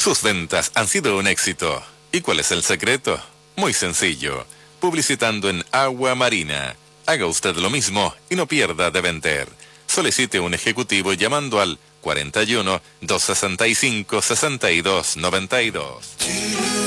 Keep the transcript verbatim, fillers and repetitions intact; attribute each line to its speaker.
Speaker 1: Sus ventas han sido un éxito. ¿Y cuál es el secreto? Muy sencillo. Publicitando en Agua Marina. Haga usted lo mismo y no pierda de vender. Solicite un ejecutivo llamando al cuarenta y uno, doscientos sesenta y cinco, sesenta y dos noventa y dos.